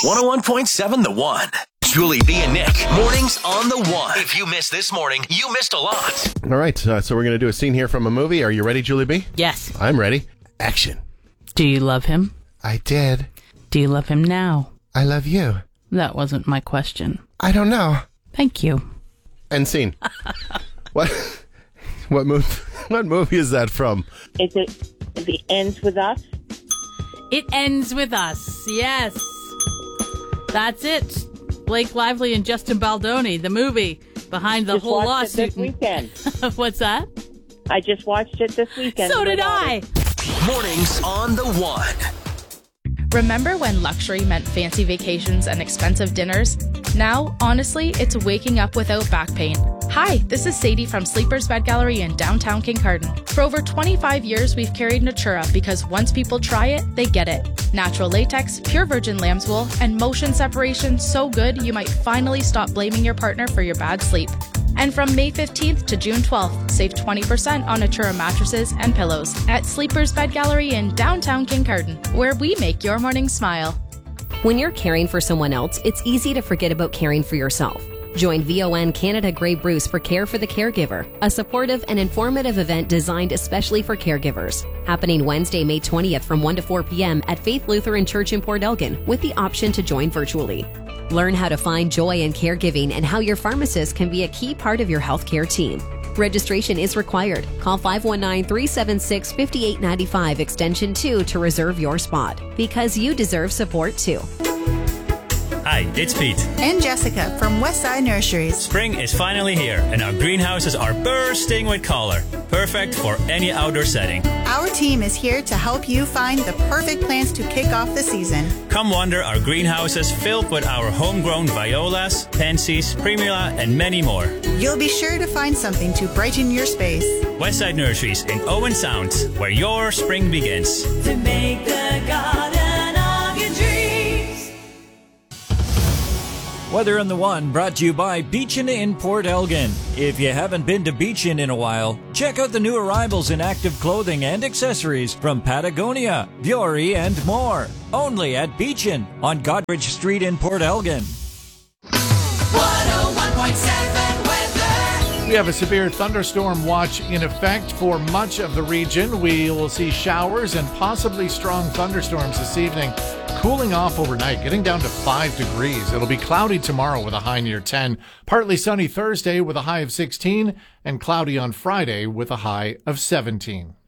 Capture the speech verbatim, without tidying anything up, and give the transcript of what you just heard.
one oh one point seven The One. Julie B and Nick, mornings on The One. If you missed this morning, you missed a lot. All right, uh, so we're going to do a scene here from a movie. Are you ready, Julie B? Yes. I'm ready. Action. Do you love him? I did. Do you love him now? I love you. That wasn't my question. I don't know. Thank you. End scene. What? What movie? What movie is that from? Is it? Is it ends with us? It ends with us. Yes. That's it. Blake Lively and Justin Baldoni, the movie behind the just whole watched lawsuit. it this weekend. What's that? I just watched it this weekend. So did I. Mornings on The One. Remember when luxury meant fancy vacations and expensive dinners? Now, honestly, it's waking up without back pain. Hi, this is Sadie from Sleepers Bed Gallery in downtown Kincardine. For over twenty-five years, we've carried Natura because once people try it, they get it. Natural latex, pure virgin lamb's wool, and motion separation so good you might finally stop blaming your partner for your bad sleep. And from May fifteenth to June twelfth, save twenty percent on Natura mattresses and pillows at Sleepers Bed Gallery in downtown Kincardine, where we make your morning smile. When you're caring for someone else, it's easy to forget about caring for yourself. Join V O N Canada Grey Bruce for Care for the Caregiver, a supportive and informative event designed especially for caregivers. Happening Wednesday, May twentieth from one to four p.m. at Faith Lutheran Church in Port Elgin, with the option to join virtually. Learn how to find joy in caregiving and how your pharmacist can be a key part of your healthcare team. Registration is required. Call five one nine, three seven six, five eight nine five extension two to reserve your spot, because you deserve support too. Hi, it's Pete. And Jessica from Westside Nurseries. Spring is finally here, and our greenhouses are bursting with color. Perfect for any outdoor setting. Our team is here to help you find the perfect plants to kick off the season. Come wander our greenhouses filled with our homegrown violas, pansies, primula, and many more. You'll be sure to find something to brighten your space. Westside Nurseries in Owen Sound, where your spring begins. To make the garden of your dreams. Weather on The One brought to you by Beachin in Port Elgin. If you haven't been to Beachin in a while, check out the new arrivals in active clothing and accessories from Patagonia, Vuori, and more. Only at Beachin on Godrich Street in Port Elgin. one oh one point seven weather. We have a severe thunderstorm watch in effect for much of the region. We will see showers and possibly strong thunderstorms this evening. Cooling off overnight, getting down to five degrees. It'll be cloudy tomorrow with a high near ten. Partly sunny Thursday with a high of sixteen, and cloudy on Friday with a high of seventeen.